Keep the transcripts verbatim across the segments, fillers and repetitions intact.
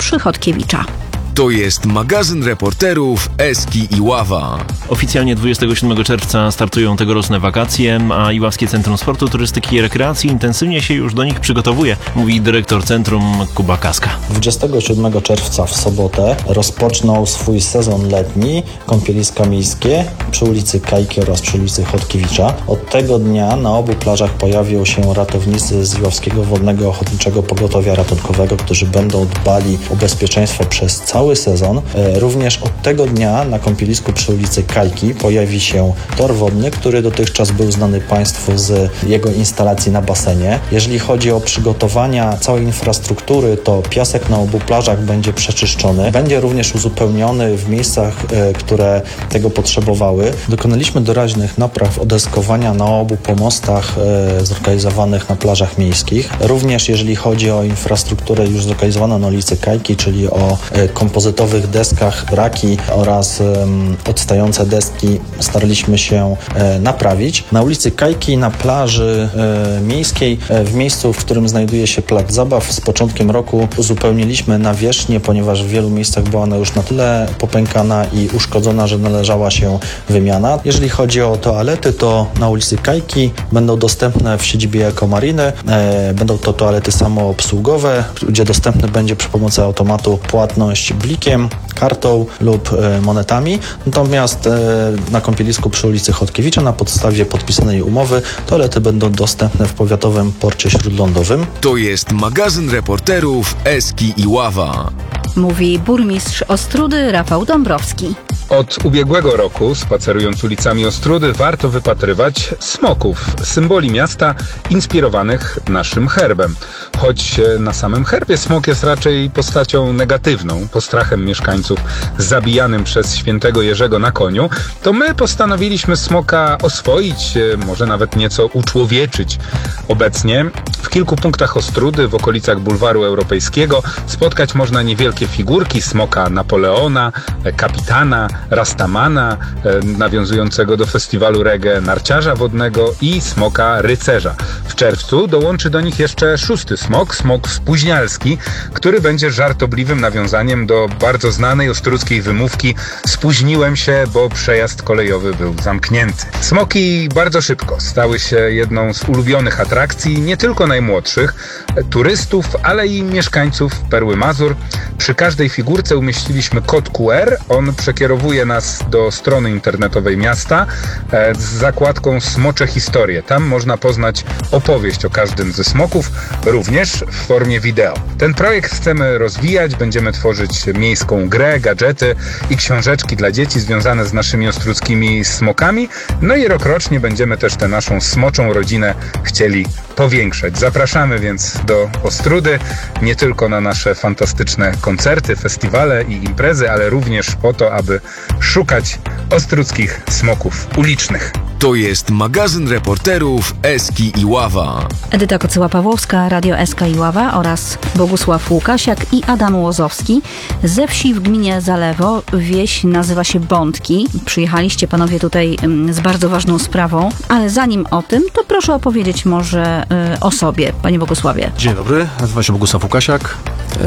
przy Chodkiewicza. To jest magazyn reporterów Eski i Ława. Oficjalnie dwudziestego siódmego czerwca startują tegoroczne wakacje, a Iławskie Centrum Sportu, Turystyki i Rekreacji intensywnie się już do nich przygotowuje, mówi dyrektor centrum Kuba Kaska. dwudziestego siódmego czerwca w sobotę rozpoczną swój sezon letni kąpieliska miejskie przy ulicy Kajki oraz przy ulicy Chodkiewicza. Od tego dnia na obu plażach pojawią się ratownicy z Iławskiego Wodnego Ochotniczego Pogotowia Ratunkowego, którzy będą dbali o bezpieczeństwo przez cały sezon. Również od tego dnia na kąpielisku przy ulicy Kajki pojawi się tor wodny, który dotychczas był znany Państwu z jego instalacji na basenie. Jeżeli chodzi o przygotowania całej infrastruktury, to piasek na obu plażach będzie przeczyszczony. Będzie również uzupełniony w miejscach, które tego potrzebowały. Dokonaliśmy doraźnych napraw odeskowania na obu pomostach zlokalizowanych na plażach miejskich. Również jeżeli chodzi o infrastrukturę już zlokalizowaną na ulicy Kajki, czyli o kompozytowych deskach, braki oraz um, odstające deski staraliśmy się e, naprawić. Na ulicy Kajki, na plaży e, miejskiej, e, w miejscu, w którym znajduje się plac zabaw, z początkiem roku uzupełniliśmy nawierzchnię, ponieważ w wielu miejscach była ona już na tyle popękana i uszkodzona, że należała się wymiana. Jeżeli chodzi o toalety, to na ulicy Kajki będą dostępne w siedzibie Ekomariny. E, będą to toalety samoobsługowe, gdzie dostępny będzie przy pomocy automatu płatność blikiem, kartą lub e, monetami. Natomiast e, na kąpielisku przy ulicy Chodkiewicza na podstawie podpisanej umowy toalety będą dostępne w powiatowym porcie śródlądowym. To jest magazyn reporterów Eski i Ława. Mówi burmistrz Ostródy Rafał Dąbrowski. Od ubiegłego roku, spacerując ulicami Ostródy, warto wypatrywać smoków, symboli miasta inspirowanych naszym herbem. Choć na samym herbie smok jest raczej postacią negatywną, postrachem mieszkańców zabijanym przez świętego Jerzego na koniu, to my postanowiliśmy smoka oswoić, może nawet nieco uczłowieczyć. Obecnie w kilku punktach Ostródy, w okolicach Bulwaru Europejskiego, spotkać można niewielkie figurki smoka Napoleona, kapitana, Rastamana, nawiązującego do festiwalu reggae narciarza wodnego i smoka rycerza. W czerwcu dołączy do nich jeszcze szósty smok, smok spóźnialski, który będzie żartobliwym nawiązaniem do bardzo znanej ostródzkiej wymówki "spóźniłem się, bo przejazd kolejowy był zamknięty". Smoki bardzo szybko stały się jedną z ulubionych atrakcji nie tylko najmłodszych turystów, ale i mieszkańców Perły Mazur. Przy każdej figurce umieściliśmy kod Q R. On przekierowuje nas do strony internetowej miasta z zakładką Smocze Historie. Tam można poznać opowieść o każdym ze smoków, również w formie wideo. Ten projekt chcemy rozwijać, będziemy tworzyć miejską grę, gadżety i książeczki dla dzieci związane z naszymi ostródzkimi smokami. No i rokrocznie będziemy też tę naszą smoczą rodzinę chcieli powiększać. Zapraszamy więc do Ostródy, nie tylko na nasze fantastyczne koncerty, festiwale i imprezy, ale również po to, aby szukać ostródzkich smoków ulicznych. To jest magazyn reporterów Eski i Ława. Edyta Kocyła-Pawłowska, Radio Eska i Ława oraz Bogusław Łukasiak i Adam Łozowski ze wsi w gminie Zalewo. Wieś nazywa się Bątki. Przyjechaliście panowie tutaj z bardzo ważną sprawą, ale zanim o tym, to proszę opowiedzieć może y, o sobie, panie Bogusławie. Dzień dobry, nazywam się Bogusław Łukasiak.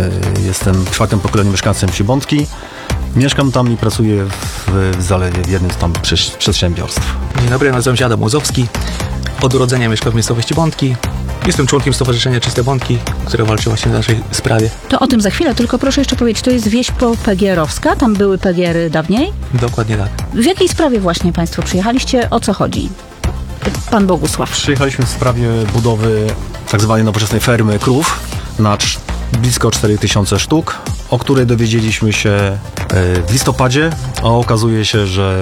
Jestem czwartym pokoleniem mieszkańcem wsi Bątki. Mieszkam tam i pracuję w, w Zalewie, w jednym z tam przedsiębiorstw. Dzień dobry, nazywam się Adam Łozowski. Od urodzenia mieszkam w miejscowości Bątki. Jestem członkiem Stowarzyszenia Czyste Bątki, które walczy właśnie w naszej sprawie. To o tym za chwilę, tylko proszę jeszcze powiedzieć, to jest wieś popegierowska, tam były pegiery dawniej? Dokładnie tak. W jakiej sprawie właśnie państwo przyjechaliście? O co chodzi? Pan Bogusław. Przyjechaliśmy w sprawie budowy tak zwanej nowoczesnej fermy krów na cz- blisko cztery tysiące sztuk, o której dowiedzieliśmy się w listopadzie, a okazuje się, że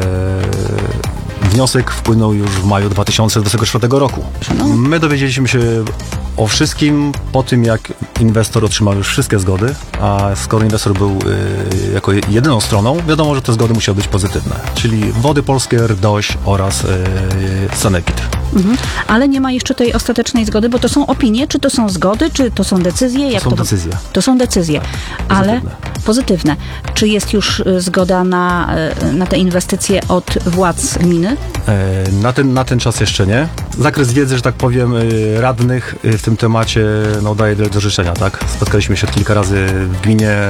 wniosek wpłynął już w maju dwa tysiące dwudziestego czwartego roku. My dowiedzieliśmy się o wszystkim po tym, jak inwestor otrzymał już wszystkie zgody, a skoro inwestor był y, jako jedyną stroną, wiadomo, że te zgody musiały być pozytywne, czyli Wody Polskie, R D O Ś oraz y, Sanepid. Mhm. Ale nie ma jeszcze tej ostatecznej zgody, bo to są opinie, czy to są zgody, czy to są decyzje? Jak to są to... decyzje. To są decyzje, tak, ale pozytywne. Czy jest już zgoda na, na te inwestycje od władz gminy? E, na, ten, na ten czas jeszcze nie. Zakres wiedzy, że tak powiem, radnych w tym temacie no, daje do życzenia, tak? Spotkaliśmy się kilka razy w gminie